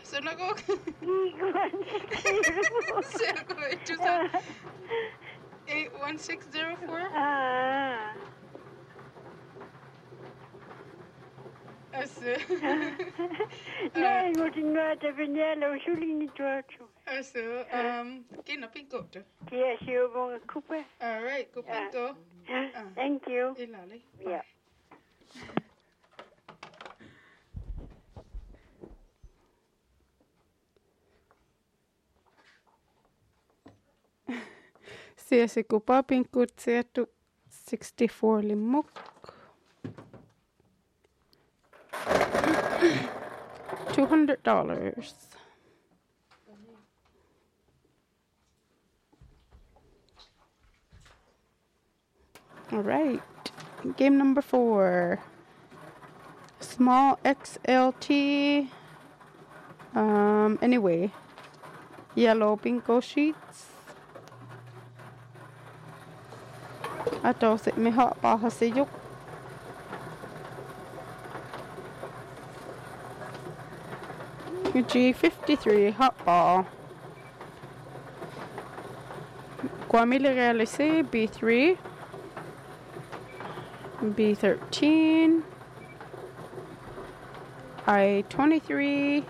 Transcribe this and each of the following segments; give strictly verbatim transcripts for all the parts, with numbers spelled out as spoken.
Synagogue? Synagogue. Synagogue two seven eight one six zero four? Ah. Also, Nej, jag måste nöta för njälla och kylling i tårto. also, um, gehen auf Pinko. Det er sjovt, hvor jeg kupper. All right, go Ja. Pinko. Ja, Ah. thank you. Ilali. Ja. Siesi kupa pinkut siettu sixty-four limuk. Two hundred dollars. All right. Game number four. Small X L T. Um, anyway. Yellow bingo sheets. Ato sit mi hot ball hasiyuk. G fifty-three hot ball. Guamile réalisé B three. B thirteen. I twenty-three.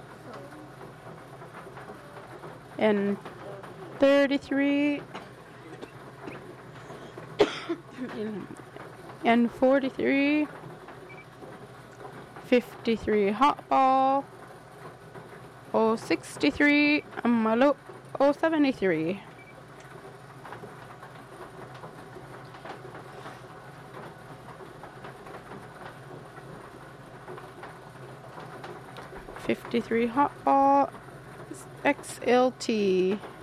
And thirty-three. And forty-three. fifty-three hot ball. Oh sixty-three. Malo. Oh seventy-three. fifty-three hot ball. X L T.